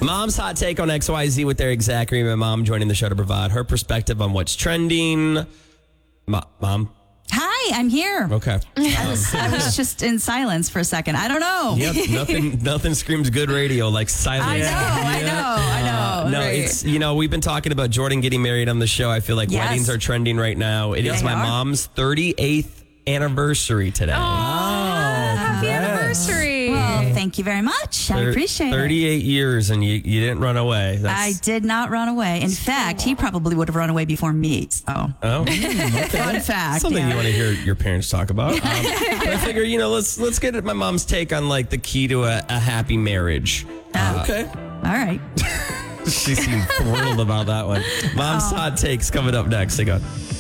Mom's hot take on XYZ with their exact Reed. My mom joining the show to provide her perspective on what's trending. Mom? Hi, I'm here. Okay. I was just in silence for a second. I don't know. Yep, nothing screams good radio like silence. I know. No, Right. it's, we've been talking about Jordan getting married on the show. I feel like Yes. weddings are trending right now. It is They my are. mom's 38th anniversary today. Happy anniversary. Well, thank you very much. I appreciate it. 38 years and you didn't run away. I did not run away. In fact, he probably would have run away before me. So, fun fact. Something you want to hear your parents talk about. But I figure, let's get at my mom's take on like the key to a happy marriage. Okay. All right. She seemed thrilled about that one. Mom's hot takes coming up next. Hang on.